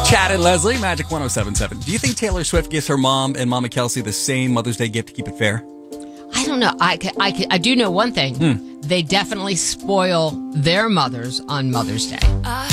Chad and Leslie, Magic 107.7. Do you think Taylor Swift gives her mom and Mama Kelsey the same Mother's Day gift to keep it fair? I don't know. I do know one thing. They definitely spoil their mothers on Mother's Day.